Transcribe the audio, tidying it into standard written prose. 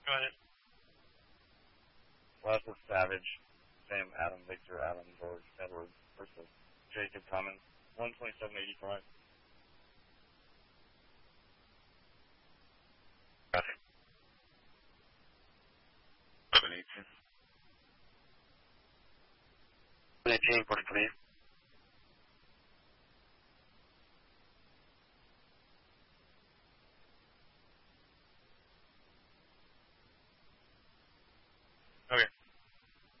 Go ahead. Last was Savage, Sam, Adam, Victor, Adam, George, Edward, versus Jacob Cummins, 127.85. Copy. 718. 18, 43.